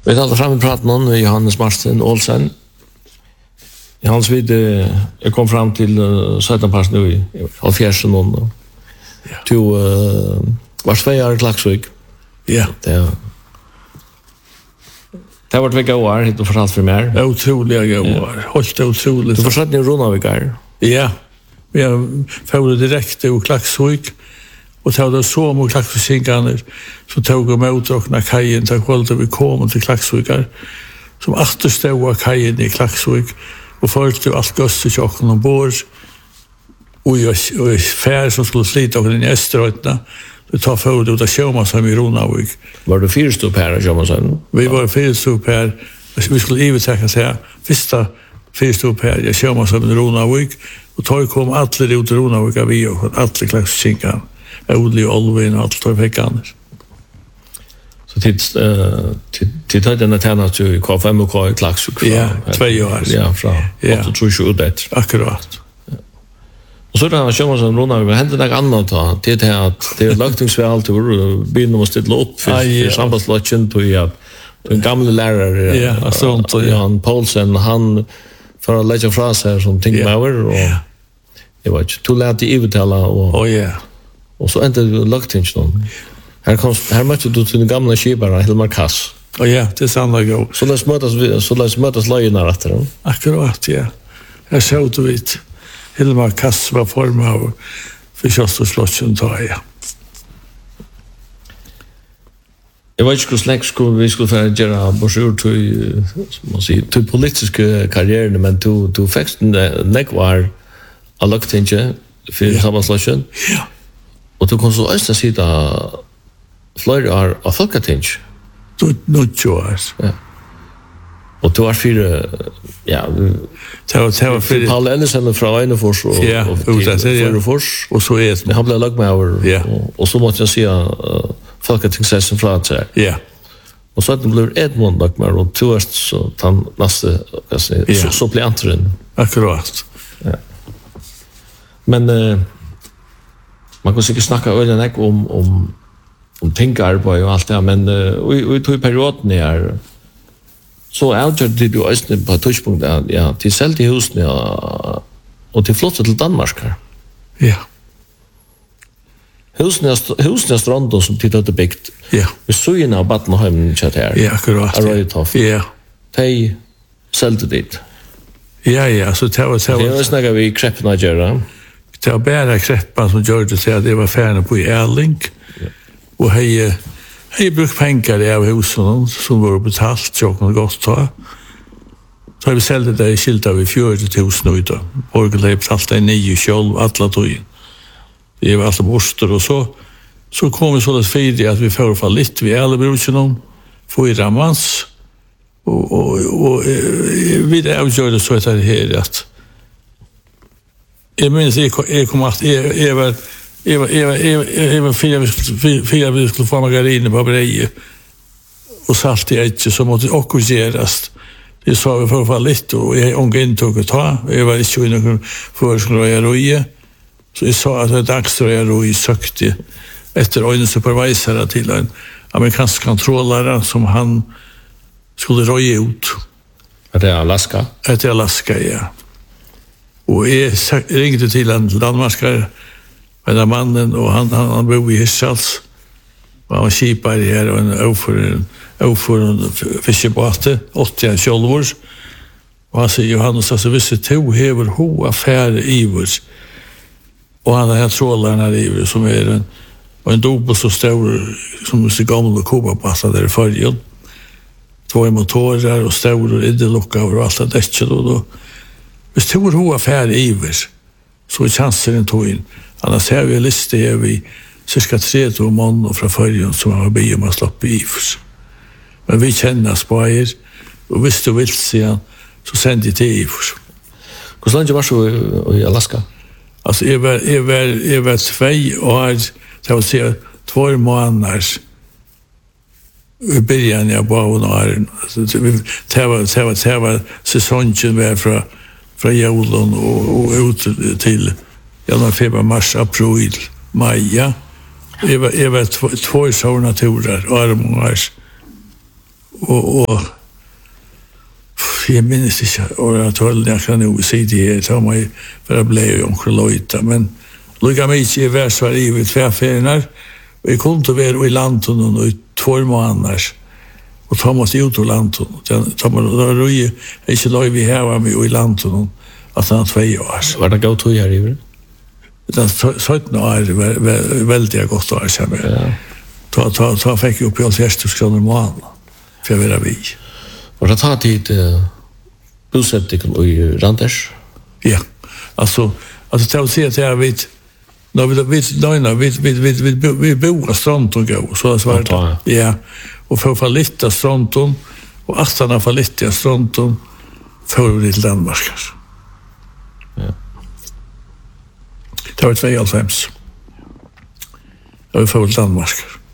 Vi tar fram i praten om Johannes Martin Olsen. Hans vid jag kom fram till 17 pass nu i halvfjärsen och till var Svejar Klaxvik. Ja. Det har varit vecka år hit och fortalt för mer. Otroliga år. Helt otroligt. Du får sätta ner Runavikar. Ja. Vi har fått direkt till Klaxvik och tog det så mot Klaxvikingarna så tog de emot och när kajen tog hållt vi kom till Klaxvikar som återstod av kajen i Klaxvik och följde allt göst i tjocken och bor och i fär som skulle slita och in i Österöjtna. Det tar för ut av Sjömansson i Runavik. Var du fyrståp här i Sjömansson? Vi var fyrståp här. Vi skulle ivetäcka säga första fyrståp här i Sjömansson i Runavik. Och tog kom alla ut i Runavik av vi och alla Klaxvikingar. Odli och Olvin och allt och fick annars. Så titta den tjänar till K5 och K i Klaxvik. Ja, 2 år. Ja, från 8-27 Akkurat. Och så där kör man så Rona vi hände något annat då. Det är att det är lagtingsväl till bilen måste ställa upp för sambandslotchen till att en gammal lärare ja, sånt Jan Paulsen han för att lägga fram sig som ting över och det var inte till att övertala och och så inte lagtings då. Här mötte du till den gamla skiparen Hilmar Kass. Ja, det är samma gå. Så läs mötas lejonar efter. Akkurat, ja. Jag såg det vitt. Hilmar Kass var form av för kiostoslotchen tar jag. Jag vet inte hur släkt vi skulle få göra borsur till politiska karriären, men du fick nekvar av lagtinget för sammanslutningen. Ja. Och du kan så östa sitta flera år av folketinget. Nu år. Ja. Och du har fyra, det var för Paul Ellison från Einefors och Förfors och så är han blev lagmäver och så måste jag säga folketingsessen från att säga. Ja. Och så att det blir Edmund lagmäver och tvåst så han nästa suppleanten. Akkurat. Ja. Men man kan säkert snacka öden om tänkararbete och allt det men vi tog perioden här så avgjorde du östne på touchpunkt till sält i husen och till flotta till Danmark här. Ja. Husen strand som tittade byggt. Ja. Vi såg ju när Battenheim chat här. Ja, akkurat. Ja. De sälte dit. Ja, så det var snacka vi kreppna göra. Det var bara kreppan som gjorde det att det var färna på Erling. Ja. Och hej brukt pengar i av husen som var betalt tjock och gott ta. Så har vi sålde det i skilta vid 40 000 nu då. Borgerliga betalade 9 själv alla tog in. Det var alltså borster och så kom vi så att fira att vi får fall lite vi alla brukar om 4 mans och vi det avgjorde så att det här att jag minns jag kom att Eva fyra vi skulle få margarin på breje och salt i ägget så måste ockuperas. Det sa vi för fall lite och jag ångren tog att ta. Jag var inte i någon förskröja så jag sa att det dagsröja sökte efter en supervisor till en amerikansk kontrollare som han skulle röja ut. Är det Alaska? Det är Alaska, ja. Och jag ringde till en landmarskare med den mannen och han bor i Hirschals. Och han var kipare här och en oförande fiskebåte, 80 kjolvor. Och han säger, Johannes, alltså visst to hever ho affär ivers. Och han har trålaren här ivers som är en dobo så stor som är så gammal och kobapassad där i följen. 2 motorer och stor iddelocka och allt det däcket. Och då, visst to ho affär ivers så är chansen tog in. Annars har vi en lista här vid cirka 3 månader från följen som har be om att släppa ivers. Men vi känner oss på er och visst du vill se så sänder jag till ivers. Hur länge var så i Alaska? Alltså jag var 2 år, det vill säga 2 månader i början av barnåren. Det var säsongen var från julen och ut till januari, februari, mars, april, maj. Jag var 2 sådana turer, armar. och jag minns inte oratorn jag kan nog se det så mig för att bli onkelojta men lika mycket i världsvar i vid tvärfärnar vi kunde vara i landet och i 2 månader och ta oss ut ur landet ta man då är inte lov vi här var med i landet att han 2 år Var det gott att göra i? Det 17 år väldigt gott år sen ta fick upp i 60 kronor månaden för att vara vi. Och det tar tid bosättningen i Randers? Ja, alltså till att säga att jag vet vi bor i Stronton gå, så det svart. Ja, och för att få lite Stronton och astarna för lite Stronton för vi till Danmark. Ja. Det var 92. Det var för Danmark.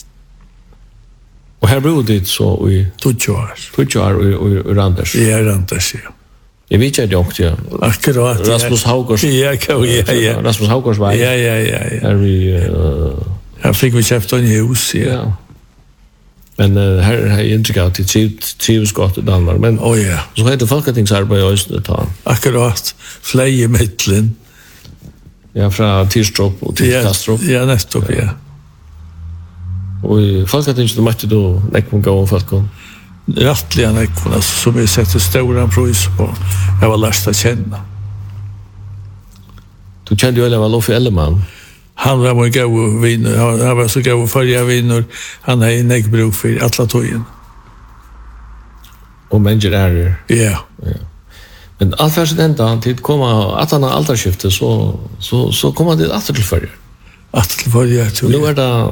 Och här bor dit så i 20 år. 20 år i Randers? Ja, Randers, ja. Jag vet inte också, ja. Akkurat. Rasmus Haugårds. Ja. Rasmus Haugårds var. Ja. Här vi... Här fick vi köpt en hus, ja. Men här är inte att det trivs gott i Danmark. Men ja. Så heter Folketingsarbete i Østene. Akkurat. Fleie i mittlen. Ja, fra Tirstrup og til Kastrup. Ja, nettopp, ja. Og i Folketinget møtte du nekkom gå om folkene? Rattliga nekkom, som jeg setter stora pris på. Jeg var lært å kjenne. Du kjente jo eller var Loffe Ellemann? Han var min gode viner. Han var så gode forrige viner. Han har en nekkbruk for alle togene. Og mennesker er... Ja. Men allt för sig ända till komma att han har alderskifte så kommer det att till förr. Att till förr. Nu är det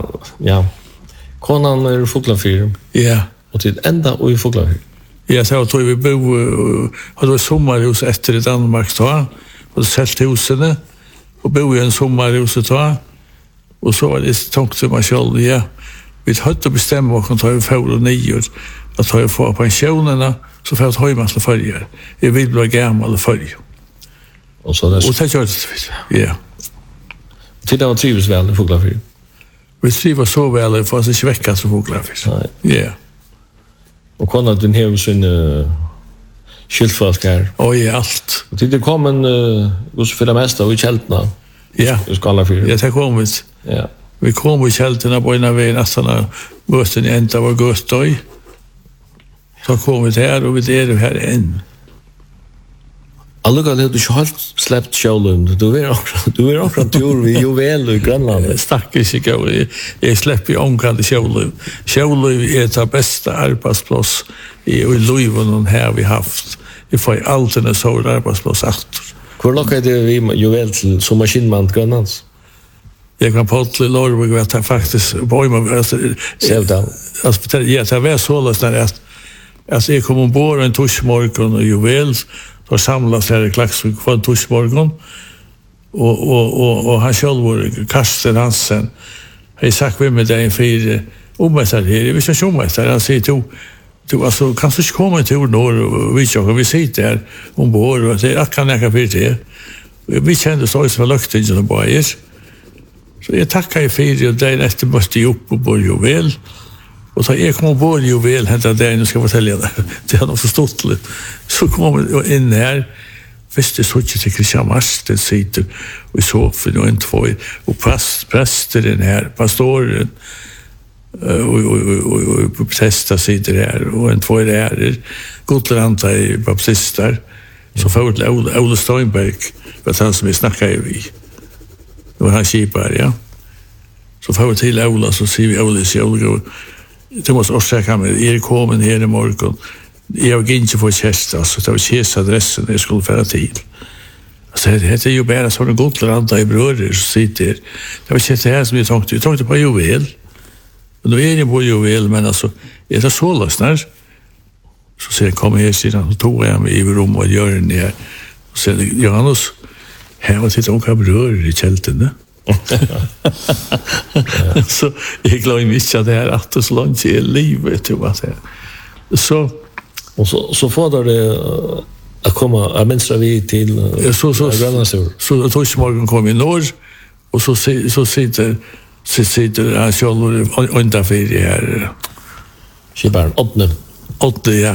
konan är Fuglafyr. Ja. Och till ända och i Fuglafyr. Ja, så tror vi bo hade ett sommarhus efter i Danmark då. Och sålt husen och bo i en sommarhus då. Och så var det tungt som man själv, ja. Vi hade bestämt vad kan ta i för och 9 att ta för pensionerna. Så för att höja massa följer. Jag vill bli gammal följ. Och så där. Och det gör det. Ja. Titta och trivs väl i Fuglafyr. Vi trivs så väl för att inte väckas av Fuglafyr. Ja. Och konan den har sin skyltflask här. Ja, allt. Och det kom en hos för det mesta i Kältna. Ja. I Skalafyr. Ja, det kom vi. Ja. Vi kom i Kältna på ena vägen nästan möten i ända var Göstöj. Så kom vi här och vi är här än. Alla kan det inte helt släppt själv. Du är också tur vid juvel i Grönland. Stackars jag. Jag släpper ju omkring själv. Själv är det bästa arbetsplats i Löven här vi haft. Vi får alltid en sån arbetsplats efter. Hur lockar det vi juvel till som maskinman Grönlands? Jag kan på till Lorvig att jag faktiskt börjar alltså ja, det var så lösnar att alltså jag kom ombord en torsmorgon och juvel så samlas här i Klaxvik för en torsmorgon och han själv var Karsten Hansen har sagt med mig där för ommästare här vi ska ommästare han säger du alltså kan du komma till norr och vi sitter där ombord och det kan jag för det vi kände så som lukten i den bojen så jag tackar i för det där efter måste ju upp och bo juvel. Och så jag kom ombord juvel hämta där nu ska jag fortälja det. Det har nog förstått lite. Så kom jag in här. Visst det såg ut till Christian Marsten sitter och i soffan och en två och prästen här, pastoren och präster sitter här och en två där. Gottlanda i baptister. Så får till Olle Steinberg vad han som vi snackar i. Det var han kipar, ja. Så får vi till Ola så ser vi Olle så jag det måste orsaka mig. Jag kommer här i morgon. Jag gick inte för tjänst. Så det var tjänstadressen jag skulle föra till. Så det är ju bara så en Gottlanda i bröder som sitter. Det var tjänst här som jag tänkte på juvel. Och då är det på juvel, men alltså, är det så lösnar? Så säger jag, kom här sedan. Så tog jag mig i rum och gör den här. Och så säger Johannes, här var det åka bröder i kälten. Så jag glömmer inte att det här att det så långt i livet så och så får det att komma att mönstra vi till Grönlandsur. Så torsmorgon kom i norr och så sitter han själv under för det här Kibaren, åttne. 8, ja.